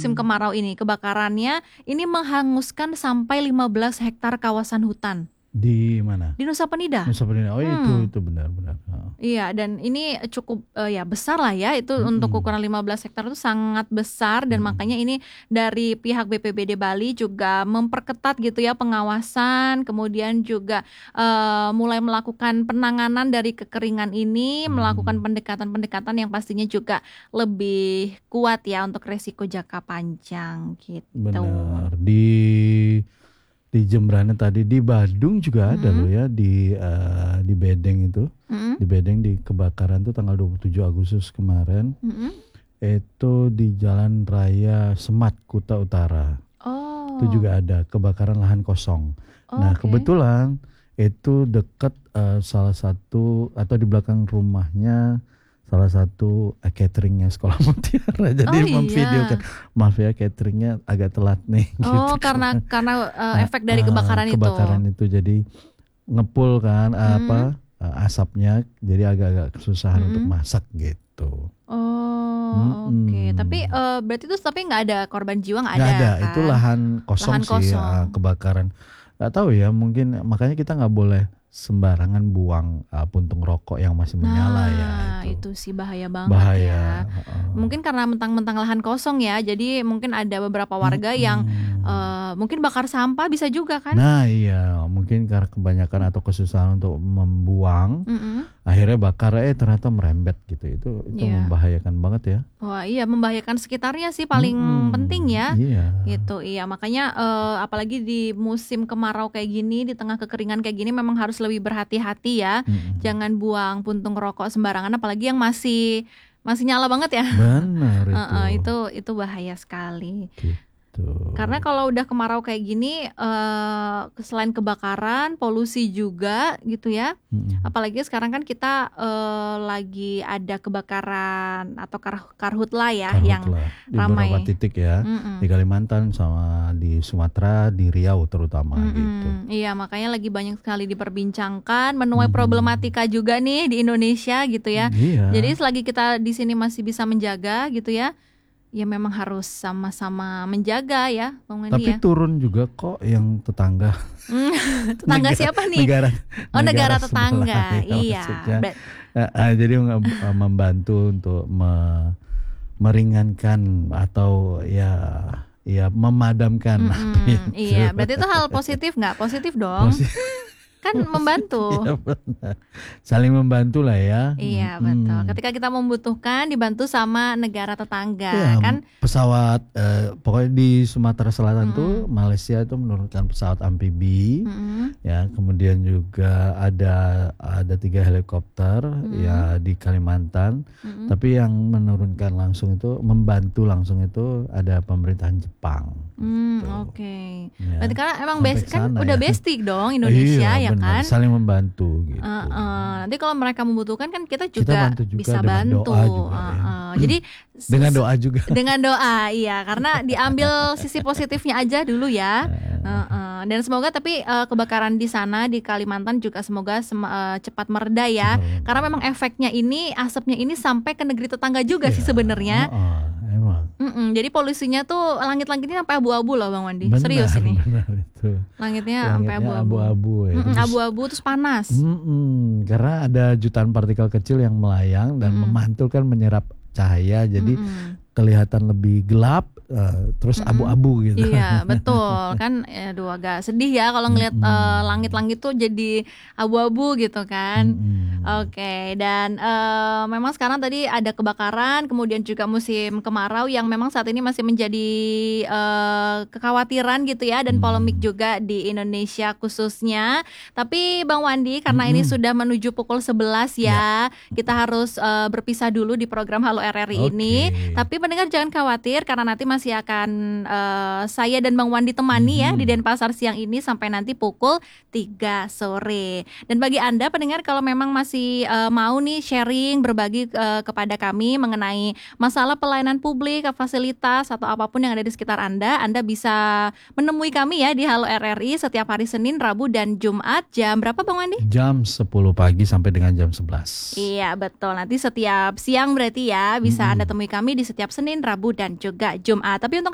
musim kemarau ini. Kebakarannya ini menghanguskan sampai 15 hektar kawasan hutan. Di mana? Di Nusa Penida. Nusa Penida. Oh itu benar-benar. Iya, dan ini cukup ya besar lah ya. Itu untuk ukuran 15 hektar itu sangat besar. Dan makanya ini dari pihak BPBD Bali juga memperketat gitu ya pengawasan. Kemudian juga mulai melakukan penanganan dari kekeringan ini, melakukan pendekatan-pendekatan yang pastinya juga lebih kuat ya untuk resiko jangka panjang gitu. Benar. Di Jembrana tadi, di Badung juga ada loh ya, di Bedeng itu. Di Bedeng di kebakaran tuh tanggal 27 Agustus kemarin. Itu di Jalan Raya Semat, Kuta Utara. Itu juga ada kebakaran lahan kosong. Nah, kebetulan itu dekat salah satu atau di belakang rumahnya salah satu cateringnya Sekolah Mutiara. Jadi memvideokan, maaf ya cateringnya agak telat nih. Gitu. Karena efek dari kebakaran itu. Kebakaran itu jadi ngepul kan asapnya, jadi agak-agak kesusahan untuk masak gitu. Oke. Tapi berarti itu nggak ada korban jiwa, nggak ada. Nggak ada, kan? itu lahan kosong sih kebakaran. Nggak tahu ya, mungkin makanya kita nggak boleh sembarangan buang puntung rokok yang masih menyala ya. Itu sih bahaya banget ya. Mungkin karena mentang-mentang lahan kosong ya, jadi mungkin ada beberapa warga yang mungkin bakar sampah bisa juga kan? Nah iya, mungkin karena kebanyakan atau kesusahan untuk membuang, akhirnya bakar ternyata merembet gitu. Itu membahayakan banget ya. Wah iya, membahayakan sekitarnya sih paling penting ya. Gitu iya, makanya apalagi di musim kemarau kayak gini, di tengah kekeringan kayak gini memang harus lebih berhati-hati ya. Jangan buang puntung rokok sembarangan, apalagi yang masih nyala banget ya. Benar itu bahaya sekali. Gitu. Karena kalau udah kemarau kayak gini, selain kebakaran, polusi juga gitu ya. Apalagi sekarang kan kita lagi ada kebakaran atau karhutla ya, yang di ramai. Beberapa titik ya, di Kalimantan sama di Sumatera, di Riau terutama gitu. Iya, makanya lagi banyak sekali diperbincangkan, menuai problematika juga nih di Indonesia gitu ya. Jadi selagi kita di sini masih bisa menjaga gitu ya. Ya memang harus sama-sama menjaga ya, Bang Wendy. Tapi turun juga kok yang tetangga. Tetangga siapa nih? Negara tetangga. Iya. Jadi membantu untuk meringankan atau ya memadamkan api. Iya, berarti itu hal positif nggak? Positif dong. Kan membantu. Iya benar. Saling membantu lah ya. Iya betul. Ketika kita membutuhkan, dibantu sama negara tetangga kan. Pesawat pokoknya di Sumatera Selatan tuh Malaysia itu menurunkan pesawat amfibi. Ya, kemudian juga ada 3 helikopter ya di Kalimantan. Tapi yang menurunkan langsung itu, membantu langsung itu ada pemerintahan Jepang. Oke. Ya. Berarti karena emang kan udah basic dong Indonesia ya kan. Saling membantu gitu. Nanti kalau mereka membutuhkan kan kita juga bisa bantu. Doa juga, ya. Jadi dengan doa juga. Dengan doa, iya. Karena diambil sisi positifnya aja dulu ya. Dan semoga tapi kebakaran di sana di Kalimantan juga semoga cepat mereda ya. Karena memang efeknya ini, asapnya ini sampai ke negeri tetangga juga sih sebenarnya. Emang. Jadi polusinya tuh langit-langitnya sampai abu-abu loh Bang Wandi. Serius ini. Benar itu. Langitnya sampai abu-abu ya. Abu-abu terus panas. Karena ada jutaan partikel kecil yang melayang dan memantulkan, menyerap cahaya, jadi kelihatan lebih gelap, terus abu-abu gitu. Iya betul kan. Aduh agak sedih ya kalau ngeliat langit-langit tuh jadi abu-abu gitu kan. Oke, dan memang sekarang tadi ada kebakaran, kemudian juga musim kemarau yang memang saat ini masih menjadi kekhawatiran gitu ya, dan polemik juga di Indonesia khususnya. Tapi Bang Wandi, karena ini sudah menuju pukul 11 ya, kita harus berpisah dulu di program Halo RRI ini. Tapi pendengar jangan khawatir, karena nanti masih akan saya dan Bang Wandi temani ya di Denpasar siang ini sampai nanti pukul 3 sore. Dan bagi Anda pendengar, kalau memang masih mau nih sharing, berbagi kepada kami mengenai masalah pelayanan publik, fasilitas atau apapun yang ada di sekitar Anda bisa menemui kami ya di Halo RRI setiap hari Senin, Rabu dan Jumat. Jam berapa Bang Wandi? Jam 10 pagi sampai dengan jam 11. Iya betul, nanti setiap siang berarti ya bisa Anda temui kami di setiap Senin, Rabu dan juga Jumat. Tapi untuk